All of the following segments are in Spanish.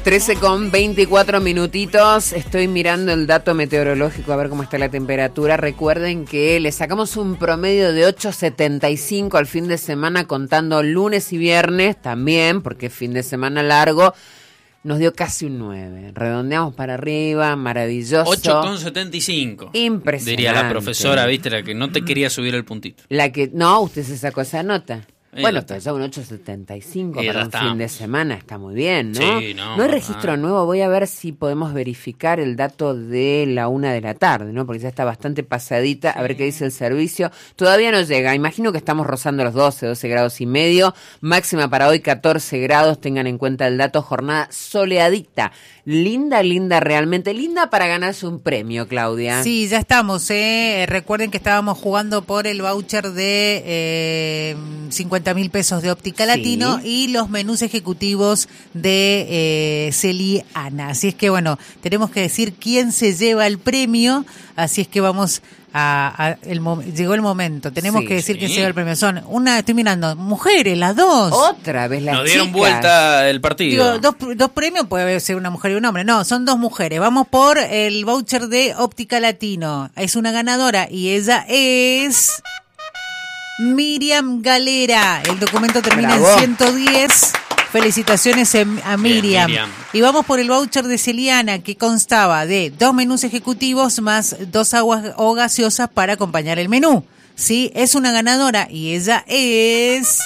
13:24 minutitos. Estoy mirando el dato meteorológico a ver cómo está la temperatura. Recuerden que le sacamos un promedio de 8,75 al fin de semana, contando lunes y viernes también, porque es fin de semana largo. Nos dio casi un 9. Redondeamos para arriba, maravilloso. 8,75. Impresionante. Diría la profesora, ¿viste? La que no te quería subir el puntito. La que, no, usted se sacó esa nota. Bueno, pero ya un 8,75 para un fin de semana está muy bien, ¿no? Sí, no hay registro nuevo. Voy a ver si podemos verificar el dato de la 1 de la tarde, ¿no? Porque ya está bastante pasadita. A ver qué dice el servicio. Todavía no llega. Imagino que estamos rozando los 12 grados y medio. Máxima para hoy 14 grados. Tengan en cuenta el dato. Jornada soleadita. Linda, realmente linda para ganarse un premio, Claudia. Sí, ya estamos. Recuerden que estábamos jugando por el voucher de 50.000 pesos de Óptica Latino y los menús ejecutivos de Celiana. Así es que, bueno, tenemos que decir quién se lleva el premio. Así es que vamos llegó el momento. Tenemos que decir quién se lleva el premio. Estoy mirando, mujeres, las dos. Otra vez las chicas. Nos dieron chicas. Vuelta el partido. Digo, dos premios, puede ser una mujer y un hombre. No, son dos mujeres. Vamos por el voucher de Óptica Latino. Es una ganadora y ella es Miriam Galera. El documento termina en 110. Felicitaciones a Miriam. Bien, Miriam. Y vamos por el voucher de Celiana, que constaba de 2 menús ejecutivos más 2 aguas o gaseosas para acompañar el menú. Sí, es una ganadora y ella es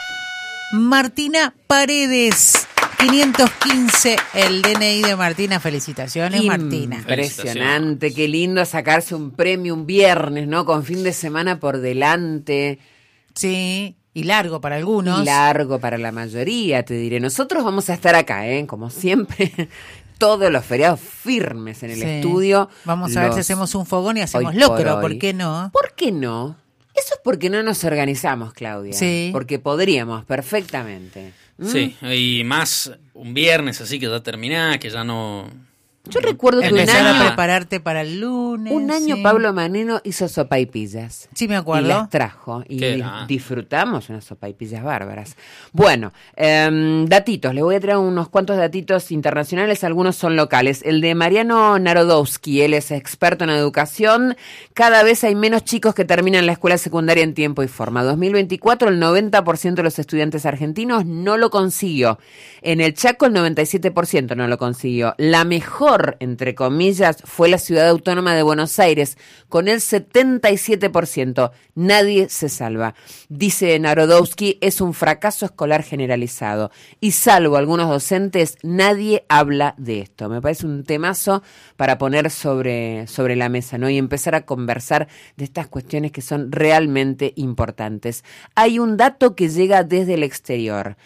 Martina Paredes. 515 el DNI de Martina. Felicitaciones, Martina. Impresionante, qué lindo sacarse un premio un viernes, ¿no? Con fin de semana por delante. Sí. Y largo para algunos. Y largo para la mayoría, te diré. Nosotros vamos a estar acá, como siempre, todos los feriados firmes en el estudio. Vamos a ver si hacemos un fogón y hacemos locro, ¿por qué no? ¿Por qué no? Eso es porque no nos organizamos, Claudia. Sí. Porque podríamos perfectamente. Sí, y más un viernes así que ya terminás, que ya no... Yo recuerdo que empezar a prepararte para el lunes. Un año Pablo Maneno hizo sopaipillas. Sí, me acuerdo. Y las trajo. Y disfrutamos unas sopaipillas bárbaras. Bueno, datitos. Les voy a traer unos cuantos datitos internacionales. Algunos son locales. El de Mariano Narodowski. Él es experto en educación. Cada vez hay menos chicos que terminan la escuela secundaria en tiempo y forma. 2024, el 90% de los estudiantes argentinos no lo consiguió. En el Chaco, el 97% no lo consiguió. La mejor, entre comillas, fue la ciudad autónoma de Buenos Aires, con el 77%. Nadie se salva. Dice Narodowski, es un fracaso escolar generalizado. Y salvo algunos docentes, nadie habla de esto. Me parece un temazo para poner sobre la mesa, ¿no? Y empezar a conversar de estas cuestiones que son realmente importantes. Hay un dato que llega desde el exterior.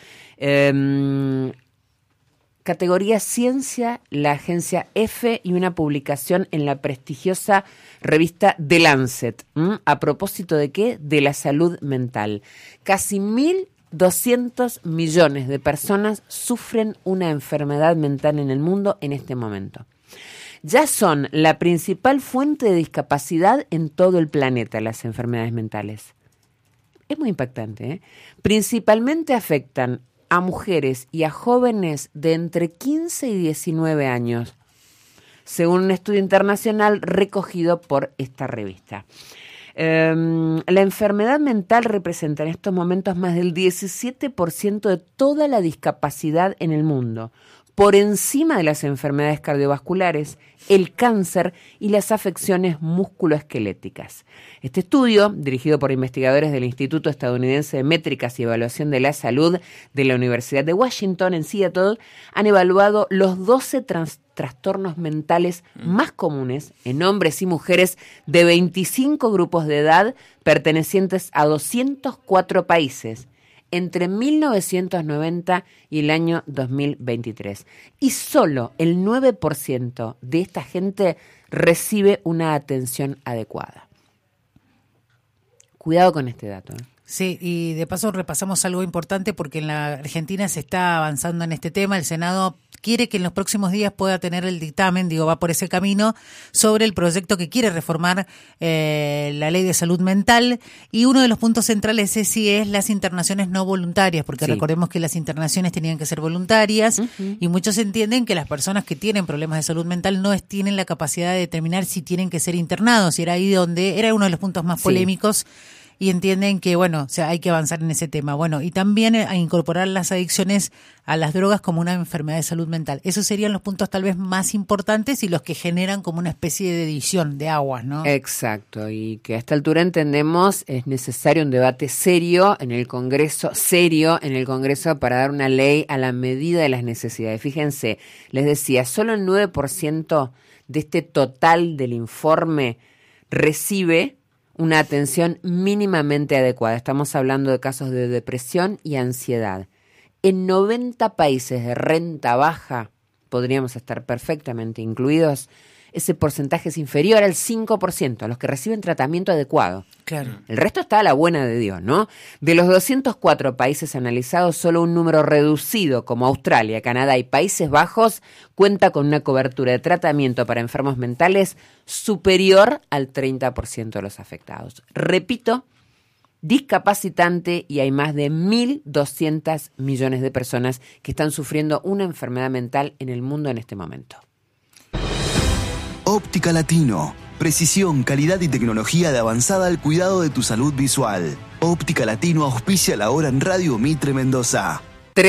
Categoría Ciencia, la agencia EFE y una publicación en la prestigiosa revista The Lancet. ¿A propósito de qué? De la salud mental. Casi 1.200 millones de personas sufren una enfermedad mental en el mundo en este momento. Ya son la principal fuente de discapacidad en todo el planeta, las enfermedades mentales. Es muy impactante, ¿eh? Principalmente afectan a mujeres y a jóvenes de entre 15 y 19 años, según un estudio internacional recogido por esta revista. La enfermedad mental representa en estos momentos más del 17% de toda la discapacidad en el mundo, por encima de las enfermedades cardiovasculares, el cáncer y las afecciones musculoesqueléticas. Este estudio, dirigido por investigadores del Instituto Estadounidense de Métricas y Evaluación de la Salud de la Universidad de Washington en Seattle, han evaluado los 12 trastornos mentales más comunes en hombres y mujeres de 25 grupos de edad pertenecientes a 204 países, entre 1990 y el año 2023. Y solo el 9% de esta gente recibe una atención adecuada. Cuidado con este dato, ¿eh? Sí, y de paso repasamos algo importante porque en la Argentina se está avanzando en este tema. El Senado quiere que en los próximos días pueda tener el dictamen, va por ese camino, sobre el proyecto que quiere reformar la ley de salud mental, y uno de los puntos centrales es las internaciones no voluntarias, porque recordemos que las internaciones tenían que ser voluntarias, y muchos entienden que las personas que tienen problemas de salud mental no tienen la capacidad de determinar si tienen que ser internados, y era ahí donde era uno de los puntos más polémicos, y entienden que, hay que avanzar en ese tema. Y también a incorporar las adicciones a las drogas como una enfermedad de salud mental. Esos serían los puntos tal vez más importantes y los que generan como una especie de división de aguas, ¿no? Exacto, y que a esta altura entendemos es necesario un debate serio en el Congreso para dar una ley a la medida de las necesidades. Fíjense, les decía, solo el 9% de este total del informe recibe una atención mínimamente adecuada. Estamos hablando de casos de depresión y ansiedad. En 90 países de renta baja, podríamos estar perfectamente incluidos, ese porcentaje es inferior al 5%, a los que reciben tratamiento adecuado. Claro. El resto está a la buena de Dios, ¿no? De los 204 países analizados, solo un número reducido, como Australia, Canadá y Países Bajos, cuenta con una cobertura de tratamiento para enfermos mentales superior al 30% de los afectados. Repito, discapacitante, y hay más de 1.200 millones de personas que están sufriendo una enfermedad mental en el mundo en este momento. Óptica Latino. Precisión, calidad y tecnología de avanzada al cuidado de tu salud visual. Óptica Latino auspicia la hora en Radio Mitre Mendoza.